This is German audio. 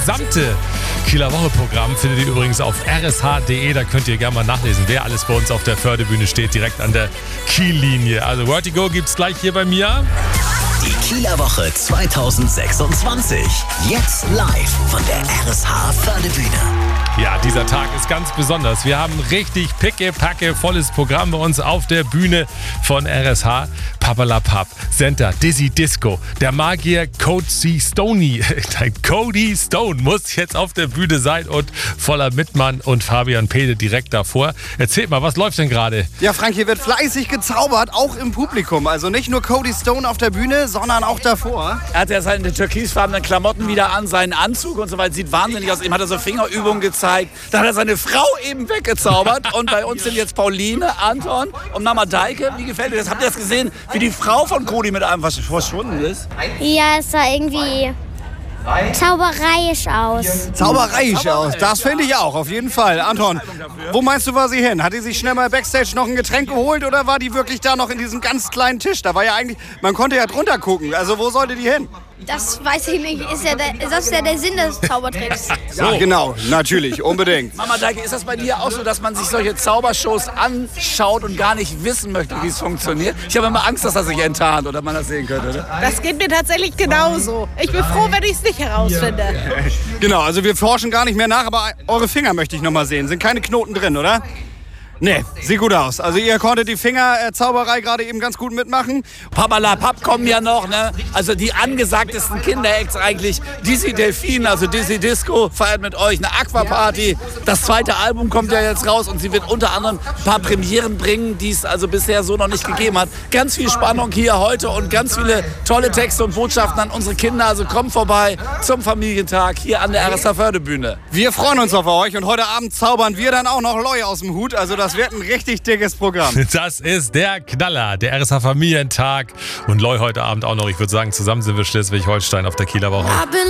Gesamte Kieler Woche-Programm findet ihr übrigens auf rsh.de. Da könnt ihr gerne mal nachlesen, wer alles bei uns auf der Fördebühne steht, direkt an der Kiellinie. Also Vertigo gibt's gleich hier bei mir. Die Kieler Woche 2026. Jetzt live von der RSH Fördebühne. Ja, dieser Tag ist ganz besonders. Wir haben richtig picke-packe volles Programm bei uns auf der Bühne von RSH. Papalapap, Senta, Dizzy Disco, der Magier Cody Stone muss jetzt auf der Bühne sein und voller Mittmann und Fabian Peede direkt davor. Erzählt mal, was läuft denn gerade? Ja, Frank, hier wird fleißig gezaubert, auch im Publikum. Also nicht nur Cody Stone auf der Bühne, sondern auch davor. Er hat ja seine türkisfarbenen Klamotten wieder an, seinen Anzug und so weiter. Sieht wahnsinnig aus. Ihm hat er so Fingerübungen gezeigt. Dann hat er seine Frau eben weggezaubert. Und bei uns sind jetzt Pauline, Anton und Mama Deike. Wie gefällt dir das? Habt ihr das gesehen, wie die Frau von Cody mit einem verschwunden ist? Ja, es sah irgendwie zaubereisch aus. Zaubereisch aus, das finde ich auch, auf jeden Fall. Anton, wo meinst du, war sie hin? Hat die sich schnell mal Backstage noch ein Getränk geholt oder war die wirklich da noch in diesem ganz kleinen Tisch? Da war ja eigentlich, man konnte ja drunter gucken. Also wo sollte die hin? Das weiß ich nicht. Das ist ja der Sinn des Zaubertricks. Ja, genau, natürlich, unbedingt. Mama Deike, ist das bei dir auch so, dass man sich solche Zaubershows anschaut und gar nicht wissen möchte, wie es funktioniert? Ich habe immer Angst, dass er sich enttarnt oder man das sehen könnte, oder? Das geht mir tatsächlich genauso. Ich bin froh, wenn ich es nicht herausfinde. Genau, also wir forschen gar nicht mehr nach, aber eure Finger möchte ich noch mal sehen. Sind keine Knoten drin, oder? Nee, sieht gut aus. Also ihr konntet die Fingerzauberei gerade eben ganz gut mitmachen. Papalapap kommen ja noch, ne? Also die angesagtesten Kinderacts eigentlich. Dizzy Delfin, also Dizzy Disco, feiert mit euch eine Aquaparty. Das zweite Album kommt ja jetzt raus und sie wird unter anderem ein paar Premieren bringen, die es also bisher so noch nicht gegeben hat. Ganz viel Spannung hier heute und ganz viele tolle Texte und Botschaften an unsere Kinder. Also kommt vorbei zum Familientag hier an der RSH Fördebühne. Wir freuen uns auf euch und heute Abend zaubern wir dann auch noch Loi aus dem Hut. Also das wird ein richtig dickes Programm. Das ist der Knaller, der RSH Familientag. Und Loi heute Abend auch noch. Ich würde sagen, zusammen sind wir Schleswig-Holstein auf der Kieler Woche.